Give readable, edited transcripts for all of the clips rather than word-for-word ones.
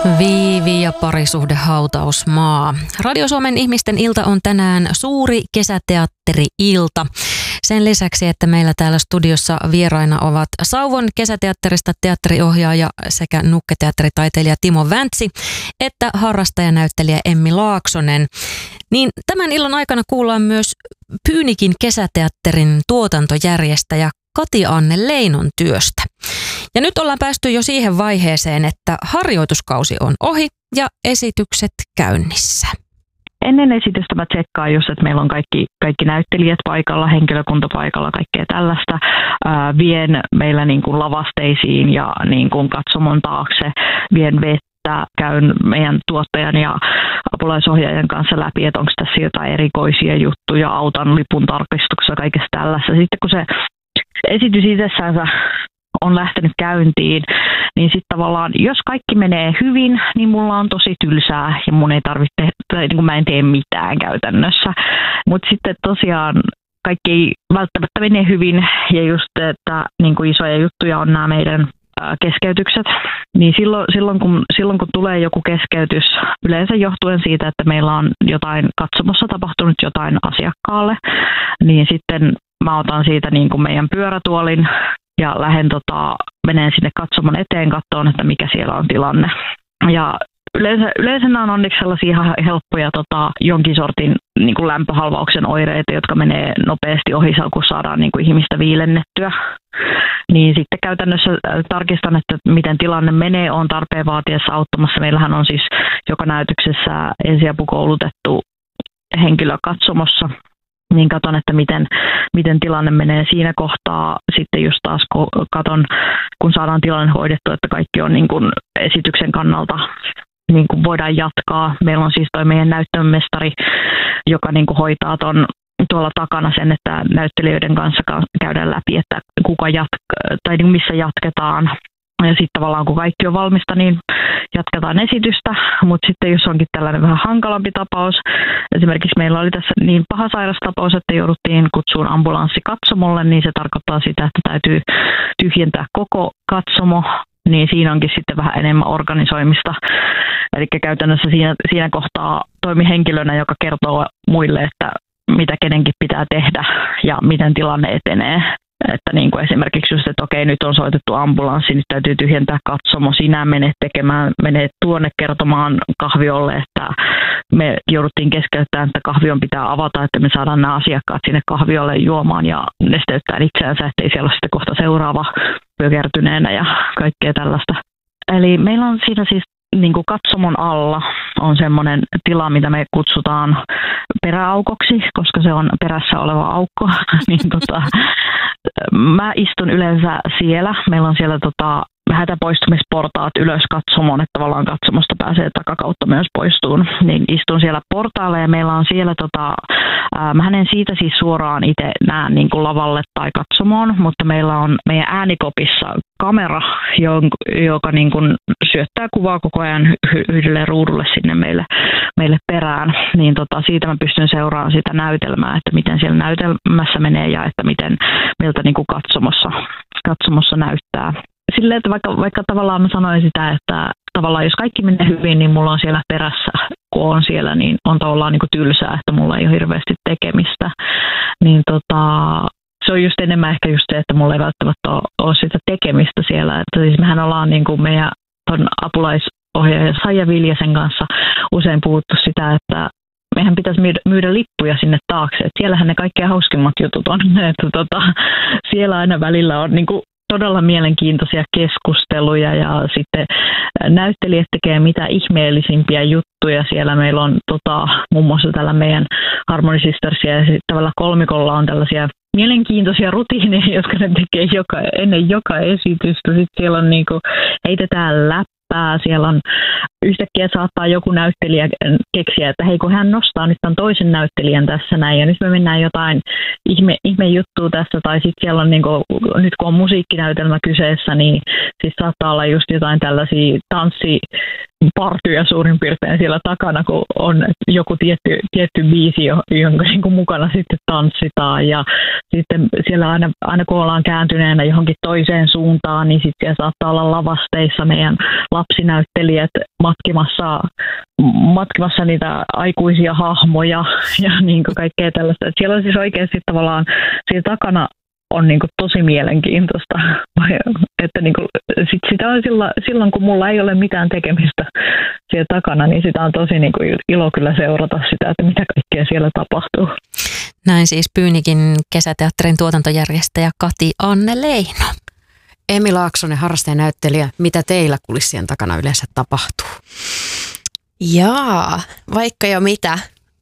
Viivi ja parisuhdehautausmaa. Radio Suomen ihmisten ilta on tänään suuri kesäteatteri-ilta. Sen lisäksi, että meillä täällä studiossa vieraina ovat Sauvon kesäteatterista teatteriohjaaja sekä nukketeatteritaiteilija Timo Väntsi että harrastajanäyttelijä Emmi Laaksonen. Niin tämän illan aikana kuullaan myös Pyynikin kesäteatterin tuotantojärjestäjä Kati-Anne Leinon työstä. Ja nyt ollaan päästy jo siihen vaiheeseen, että harjoituskausi on ohi ja esitykset käynnissä. Ennen esitystä mä tsekkaan just, että meillä on kaikki näyttelijät paikalla, henkilökunta paikalla, kaikkea tällaista. Vien meillä niin kuin lavasteisiin ja niin kuin katsomon taakse, vien vettä, käyn meidän tuottajan ja apulaisohjaajan kanssa läpi, että onko tässä jotain erikoisia juttuja, autan lipun tarkistuksessa, kaikesta tällaista. Sitten kun se esitys itsessään on lähtenyt käyntiin, niin sitten tavallaan, jos kaikki menee hyvin, niin mulla on tosi tylsää ja mun ei tarvitse, tai niin kuin mä en tee mitään käytännössä. Mutta sitten tosiaan kaikki ei välttämättä mene hyvin, ja just, että niin kuin isoja juttuja on nämä meidän keskeytykset, niin silloin kun tulee joku keskeytys, yleensä johtuen siitä, että meillä on jotain katsomossa tapahtunut jotain asiakkaalle, niin sitten mä otan siitä niin kuin meidän pyörätuolin ja menen sinne katsomon eteen katsomaan, että mikä siellä on tilanne. Ja yleensä nämä on onneksi sellaisia ihan helppoja jonkin sortin niin kuin lämpöhalvauksen oireita, jotka menee nopeasti ohi, kun saadaan niin kuin ihmistä viilennettyä. Niin sitten käytännössä tarkistan, että miten tilanne menee, on tarpeen vaatiessa auttamassa. Meillähän on siis joka näytöksessä ensiapukoulutettu henkilö katsomossa. Niin katson, että miten tilanne menee siinä kohtaa. Sitten just taas kun saadaan tilanne hoidettu, että kaikki on niin kuin esityksen kannalta niin kuin voidaan jatkaa. Meillä on siis toi meidän näyttömestari, joka niin kuin hoitaa tuolla takana sen, että näyttelijöiden kanssa käydään läpi, että tai niin missä jatketaan. Ja sitten tavallaan kun kaikki on valmista, niin jatketaan esitystä, mutta sitten jos onkin tällainen vähän hankalampi tapaus, esimerkiksi meillä oli tässä niin paha sairastapaus, että jouduttiin kutsuun ambulanssi katsomolle, niin se tarkoittaa sitä, että täytyy tyhjentää koko katsomo, niin siinä onkin sitten vähän enemmän organisoimista. Eli käytännössä siinä kohtaa toimi henkilönä, joka kertoo muille, että mitä kenenkin pitää tehdä ja miten tilanne etenee. Että niin kuin esimerkiksi just, että okei, nyt on soitettu ambulanssi, nyt täytyy tyhjentää katsomo, sinä menet tuonne kertomaan kahviolle, että me jouduttiin keskeyttämään, että kahvion pitää avata, että me saadaan nämä asiakkaat sinne kahviolle juomaan ja nesteyttää itseänsä, ettei siellä ole sitten kohta seuraava pyökertyneenä ja kaikkea tällaista. Eli meillä on siinä siis niin kuin katsomon alla on semmoinen tila, mitä me kutsutaan peräaukoksi, koska se on perässä oleva aukko. niin mä istun yleensä siellä. Meillä on siellä hätäpoistumisportaat ylös katsomoon, että tavallaan katsomosta pääsee takakautta myös poistuun. Niin istun siellä portaalla ja meillä on siellä, mä en siitä siis suoraan itse näe niin kuin lavalle tai katsomoon, mutta meillä on meidän äänikopissa kamera, joka niin kuin syöttää kuvaa koko ajan yhdelle ruudulle sinne meille perään. Niin siitä mä pystyn seuraamaan sitä näytelmää, että miten siellä näytelmässä menee ja että miltä niin kuin katsomossa näyttää. Silleen, että vaikka tavallaan mä sanoin sitä, että tavallaan jos kaikki menee hyvin, niin mulla on siellä perässä, kun on siellä, niin on tavallaan niin kuin tylsää, että mulla ei ole hirveästi tekemistä. Niin se on just enemmän ehkä just se, että mulla ei välttämättä ole sitä tekemistä siellä. Että siis mehän ollaan niin kuin meidän apulaisohjaaja Saija Viljasen kanssa usein puhuttu sitä, että meidän pitäisi myydä lippuja sinne taakse. Että siellähän ne kaikkein hauskimmat jutut on. Että siellä aina välillä on niin kuin todella mielenkiintoisia keskusteluja ja sitten näyttelijät tekee mitä ihmeellisimpiä juttuja. Siellä meillä on muun muassa tällä meidän Harmony Sistersia ja sitten tavallaan kolmikolla on tällaisia mielenkiintoisia rutiineja, jotka ne tekee ennen joka esitystä. Sitten siellä on niinku, heitetään läppää, siellä on yhtäkkiä saattaa joku näyttelijä keksiä, että hei kun hän nostaa nyt tämän toisen näyttelijän tässä näin ja nyt me mennään jotain ihme juttua tässä tai sitten siellä on niinku, nyt kun on musiikkinäytelmä kyseessä, niin siis saattaa olla just jotain tällaisia tanssipartyja suurin piirtein siellä takana, kun on joku tietty biisi, jonka niinku mukana sitten tanssitaan ja sitten siellä aina kun ollaan kääntyneenä johonkin toiseen suuntaan, niin sitten siellä saattaa olla lavasteissa meidän lapsinäyttelijät matkimassa niitä aikuisia hahmoja ja niin kuin kaikkea tällaista. Et siellä on siis oikeasti tavallaan siinä takana on niin kuin tosi mielenkiintoista. Että niin kuin, sitä on silloin, kun mulla ei ole mitään tekemistä siellä takana, niin sitä on tosi niin kuin ilo kyllä seurata sitä, että mitä kaikkea siellä tapahtuu. Näin siis Pyynikin kesäteatterin tuotantojärjestäjä Kati Anne Leino. Emmi Laaksonen, harrastajanäyttelijä, mitä teillä kulissien takana yleensä tapahtuu? Jaa, vaikka jo mitä.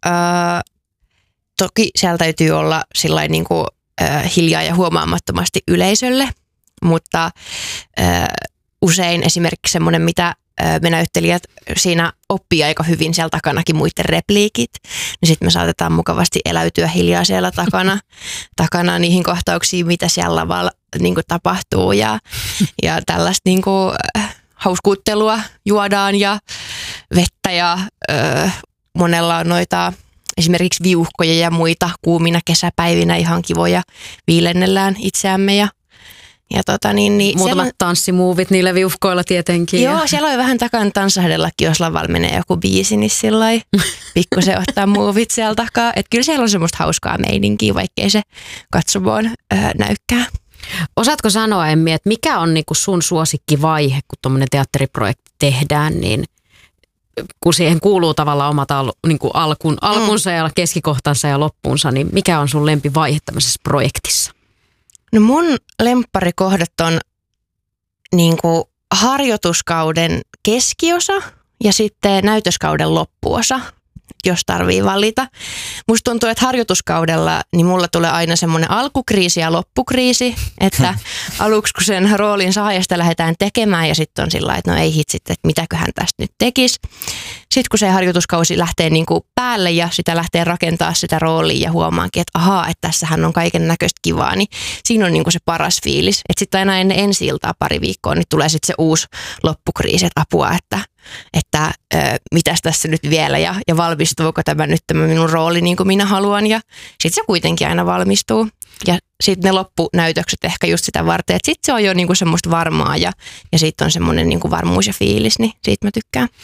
Toki siellä täytyy olla sillain niin kuin hiljaa ja huomaamattomasti yleisölle, mutta usein esimerkiksi semmoinen, mitä me näyttelijät siinä oppii aika hyvin siellä takanakin muiden repliikit, niin sitten me saatetaan mukavasti eläytyä hiljaa siellä takana niihin kohtauksiin, mitä siellä lavalla niin kuin tapahtuu ja tällaista niin kuin hauskuuttelua juodaan ja vettä ja monella on noita esimerkiksi viuhkoja ja muita kuumina kesäpäivinä ihan kivoja, viilennellään itseämme ja muutamat tanssimuuvit niillä viuhkoilla tietenkin. Joo, siellä on vähän takana tanssahdellakin, jos lavalla menee joku biisi, niin sillai pikkusen ottaa muuvit siellä takaa. Että kyllä siellä on semmoista hauskaa meininkiä, vaikkei se katsomoon näykkää. Osaatko sanoa, Emmi, että mikä on niinku sun suosikkivaihe, kun tuommoinen teatteriprojekti tehdään, niin kun siihen kuuluu tavallaan omat niinku alkunsa ja keskikohtansa ja loppuunsa, niin mikä on sun lempivaihe tämmöisessä projektissa? No mun lempparikohdat on niinku harjoituskauden keskiosa ja sitten näytöskauden loppuosa, jos tarvii valita. Musta tuntuu, että harjoituskaudella niin mulla tulee aina semmoinen alkukriisi ja loppukriisi, että aluksi kun sen roolin saa ja sitä lähdetään tekemään ja sitten on sillä lailla, että no ei hitsit, että mitäköhän tästä nyt tekisi. Sitten kun se harjoituskausi lähtee niin kuin päälle ja sitä lähtee rakentaa sitä roolia ja huomaankin, että ahaa, että tässähän on kaiken näköistä kivaa, niin siinä on niin kuin se paras fiilis. Että sitten aina ennen ensi-iltaa pari viikkoa, niin tulee sitten se uusi loppukriisi, että apua, että mitäs tässä nyt vielä ja valmistuuko tämä nyt tämä minun rooli niin kuin minä haluan ja sitten se kuitenkin aina valmistuu ja sitten ne loppunäytökset ehkä just sitä varten, että sitten se on jo niin kuin semmoista varmaa ja siitä on semmoinen niin kuin varmuus ja fiilis, niin siitä mä tykkään.